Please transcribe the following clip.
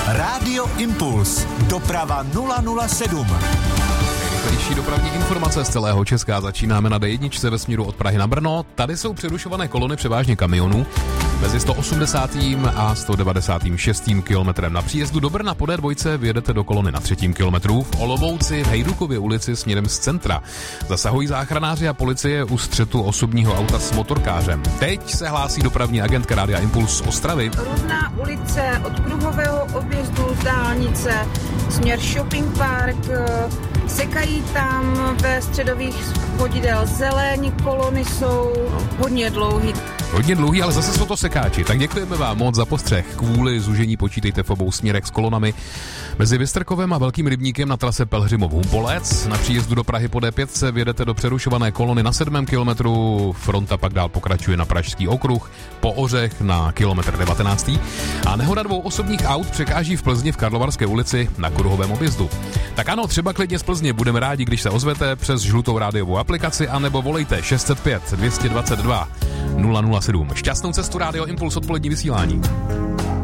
Rádio Impuls. Doprava 007. Nejrychlejší dopravní informace z celého Česka. Začínáme na D1 ve směru od Prahy na Brno. Tady jsou přerušované kolony převážně kamionů mezi 180. a 196. kilometrem. Na příjezdu do Brna po D2 vyjedete do kolony na 3. kilometru. V Olomouci v Hejdukově ulici směrem z centra zasahují záchranáři a policie u střetu osobního auta s motorkářem. Teď se hlásí dopravní agentka Rádia Impuls z Ostravy. Rudná ulice od kruhového objezdu dálnice směr Shopping Park. Sekají tam ve středových vodidel zeleň, kolony jsou hodně dlouhý, ale zase jsou to sekáči. Tak děkujeme vám moc za postřeh. Kvůli zúžení počítejte v obou směrech s kolonami mezi Vystrkovem a Velkým Rybníkem na trase Pelhřimov-Humpolec. Na příjezdu do Prahy po D5 se vjedete do přerušované kolony na 7. kilometru. Fronta pak dál pokračuje na Pražský okruh po Ořech na kilometr 19. A nehoda 2 osobních aut překáží v Plzni v Karlovarské ulici na kruhovém objezdu. Tak ano, třeba klidně z Plzně, budeme rádi, když se ozvete přes žlutou rádiovou aplikaci anebo volejte 605 222 007. Šťastnou cestu, Rádio Impuls, odpolední vysílání.